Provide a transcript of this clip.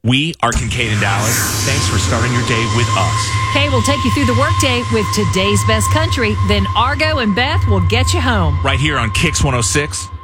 We are Kincaid and Dallas. Thanks for starting your day with us. Kay will take you through the workday with today's best country. Then Argo and Beth will get you home. Right here on Kix 106.